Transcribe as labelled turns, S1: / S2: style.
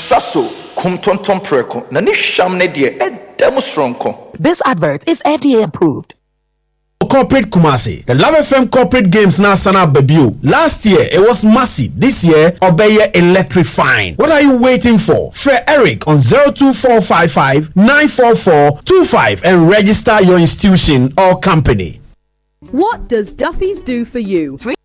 S1: saso kumtonton preko na ni sham ne de edem stronko.
S2: This advert is FDA approved.
S3: Corporate Kumasi. The Love FM corporate games now sana debut. Last year it was massive. This year Obeye electrifying. What are you waiting for? Fred Eric on 02455 944 25 and register your institution or company.
S4: What does Duffy's do for you?